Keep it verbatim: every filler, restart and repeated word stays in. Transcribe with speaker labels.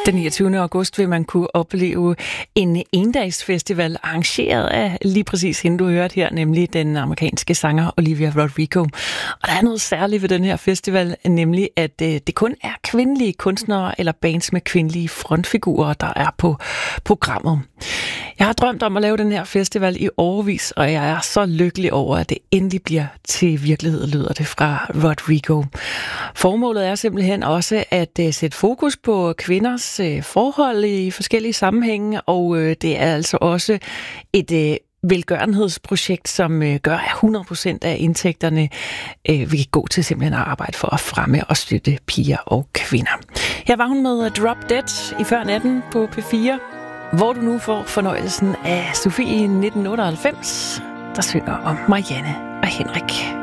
Speaker 1: Den niogtyvende august vil man kunne opleve en endagsfestival arrangeret af lige præcis hende, du hørte her, nemlig den amerikanske sanger Olivia Rodrigo. Og der er noget særligt ved den her festival, nemlig at det kun er kvindelige kunstnere eller bands med kvindelige frontfigurer, der er på programmet. Jeg har drømt om at lave den her festival i årevis, og jeg er så lykkelig over, at det endelig bliver til virkelighed, lyder det fra Rodrigo. Formålet er simpelthen også at sætte fokus på kvinders forhold i forskellige sammenhænge, og det er altså også et velgørenhedsprojekt, som gør, at hundrede procent af indtægterne vil gå til simpelthen at arbejde for at fremme og støtte piger og kvinder. Her var hun med Drop Dead i før natten på P fire, hvor du nu får fornøjelsen af Sofie nitten otteoghalvfems, der synger om Marianne og Henrik.